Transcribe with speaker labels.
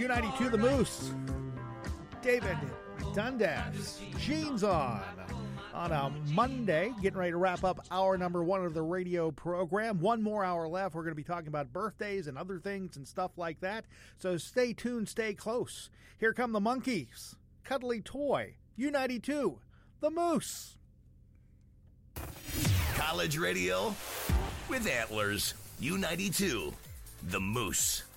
Speaker 1: U92 The Moose. David Dundas. Jeans on a Monday. Getting ready to wrap up hour number one of the radio program. One more hour left. We're going to be talking about birthdays and other things and stuff like that. So stay tuned, stay close. Here come the Monkees. Cuddly Toy. U92 The Moose.
Speaker 2: College radio with Antlers. U92 The Moose.